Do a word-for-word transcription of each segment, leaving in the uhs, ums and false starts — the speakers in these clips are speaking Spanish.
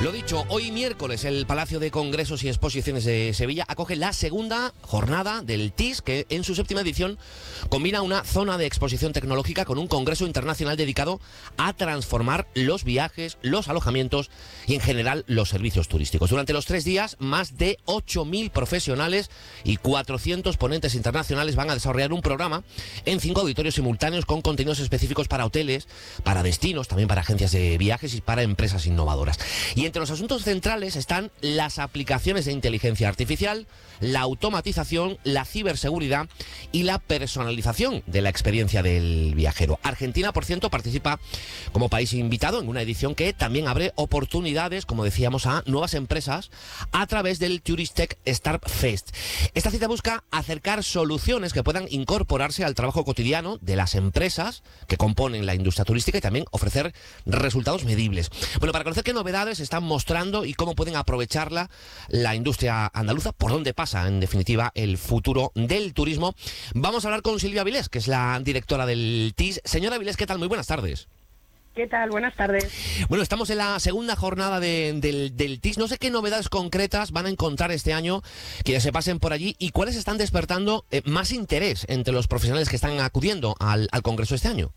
Lo dicho, hoy miércoles el Palacio de Congresos y Exposiciones de Sevilla acoge la segunda jornada del T I S, que en su séptima edición combina una zona de exposición tecnológica con un congreso internacional dedicado a transformar los viajes, los alojamientos y en general los servicios turísticos. Durante los tres días, más de ocho mil profesionales y cuatrocientos ponentes internacionales van a desarrollar un programa en cinco auditorios simultáneos con contenidos específicos para hoteles, para destinos, también para agencias de viajes y para empresas innovadoras. Y entre los asuntos centrales están las aplicaciones de inteligencia artificial, la automatización, la ciberseguridad y la personalización de la experiencia del viajero. Argentina, por cierto, participa como país invitado en una edición que también abre oportunidades, como decíamos, a nuevas empresas a través del Turistech Startup Fest. Esta cita busca acercar soluciones que puedan incorporarse al trabajo cotidiano de las empresas que componen la industria turística y también ofrecer resultados medibles. Bueno, para conocer qué novedades están mostrando y cómo pueden aprovecharla la industria andaluza, por dónde pasa en definitiva el futuro del turismo, vamos a hablar con Silvia Vilés, que es la directora del T I S. Señora Vilés, ¿qué tal? Muy buenas tardes. ¿Qué tal? Buenas tardes. Bueno, estamos en la segunda jornada de, del, del T I S. No sé qué novedades concretas van a encontrar este año que se pasen por allí y cuáles están despertando eh, más interés entre los profesionales que están acudiendo al, al Congreso este año.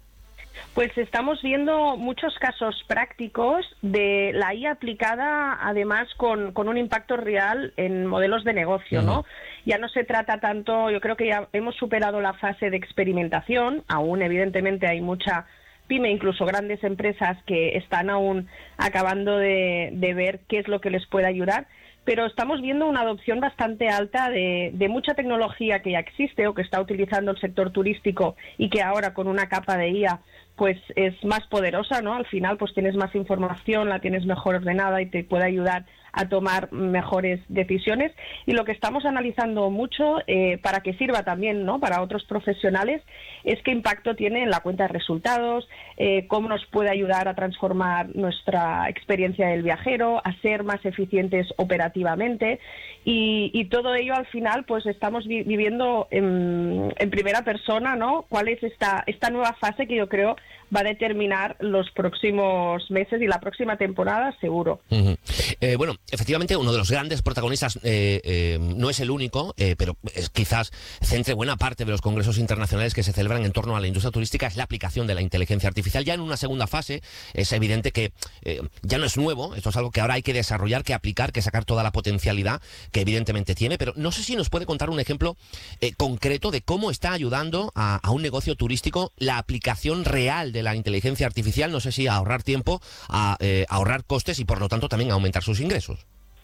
Pues estamos viendo muchos casos prácticos de la I A aplicada, además con, con un impacto real en modelos de negocio, ¿no? Uh-huh. Ya no se trata tanto, yo creo que ya hemos superado la fase de experimentación, aún evidentemente hay mucha pyme, incluso grandes empresas que están aún acabando de, de ver qué es lo que les puede ayudar, pero estamos viendo una adopción bastante alta de, de mucha tecnología que ya existe o que está utilizando el sector turístico y que ahora con una capa de I A pues es más poderosa, ¿no? Al final pues tienes más información, la tienes mejor ordenada y te puede ayudar a tomar mejores decisiones. Y lo que estamos analizando mucho eh, para que sirva también, ¿no?, para otros profesionales es qué impacto tiene en la cuenta de resultados, eh, cómo nos puede ayudar a transformar nuestra experiencia del viajero, a ser más eficientes operativamente y, y todo ello al final pues estamos vi- viviendo en, en primera persona, ¿no?, cuál es esta, esta nueva fase que yo creo va a determinar los próximos meses y la próxima temporada, seguro. Uh-huh. Eh, bueno, efectivamente, uno de los grandes protagonistas, eh, eh, no es el único, eh, pero es, quizás centre buena parte de los congresos internacionales que se celebran en torno a la industria turística, es la aplicación de la inteligencia artificial. Ya en una segunda fase es evidente que eh, ya no es nuevo, esto es algo que ahora hay que desarrollar, que aplicar, que sacar toda la potencialidad que evidentemente tiene, pero no sé si nos puede contar un ejemplo eh, concreto de cómo está ayudando a, a un negocio turístico la aplicación real de de la inteligencia artificial, no sé si a ahorrar tiempo, a, eh, a ahorrar costes y por lo tanto también a aumentar sus ingresos.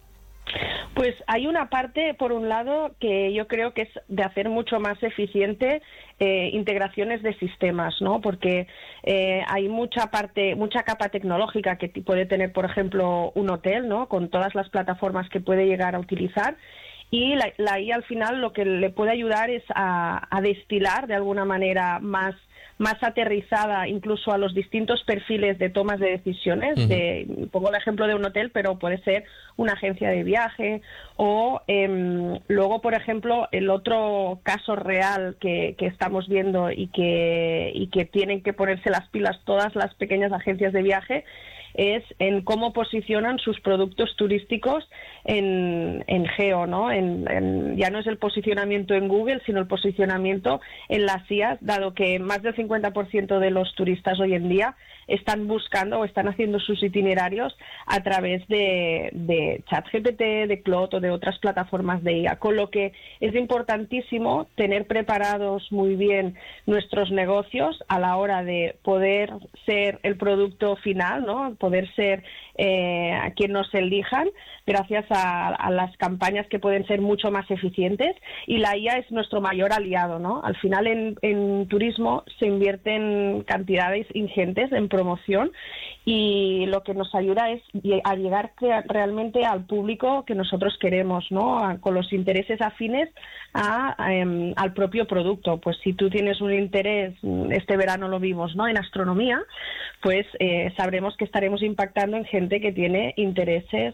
Pues hay una parte, por un lado, que yo creo que es de hacer mucho más eficiente eh, integraciones de sistemas, ¿no? Porque eh, hay mucha parte, mucha capa tecnológica que puede tener, por ejemplo, un hotel, ¿no?, con todas las plataformas que puede llegar a utilizar. Y la, la I A al final lo que le puede ayudar es a, a destilar de alguna manera más más aterrizada incluso a los distintos perfiles de tomas de decisiones. Uh-huh. De, pongo el ejemplo de un hotel, pero puede ser una agencia de viaje o eh, luego, por ejemplo, el otro caso real que, que estamos viendo y que, y que tienen que ponerse las pilas todas las pequeñas agencias de viaje es en cómo posicionan sus productos turísticos en, en geo, ¿no? En, en, ya no es el posicionamiento en Google, sino el posicionamiento en las I As, dado que más del cincuenta por ciento de los turistas hoy en día están buscando o están haciendo sus itinerarios a través de, de ChatGPT, de Claude o de otras plataformas de I A, con lo que es importantísimo tener preparados muy bien nuestros negocios a la hora de poder ser el producto final, ¿no?, poder ser eh, a quien nos elijan gracias a, a las campañas que pueden ser mucho más eficientes, y la I A es nuestro mayor aliado, ¿no? Al final en, en turismo se invierten cantidades ingentes en promoción y lo que nos ayuda es a llegar realmente al público que nosotros queremos, ¿no?, a, con los intereses afines a, a, um, al propio producto. Pues si tú tienes un interés, este verano lo vimos, ¿no?, en astronomía, pues eh, sabremos que estaremos impactando en gente que tiene intereses